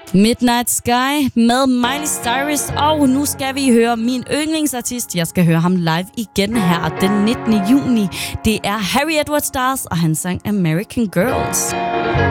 Midnight Sky med Miley Cyrus, og nu skal vi høre min yndlingsartist. Jeg skal høre ham live igen her den 19. juni. Det er Harry Edward Styles, og han sang American Girls.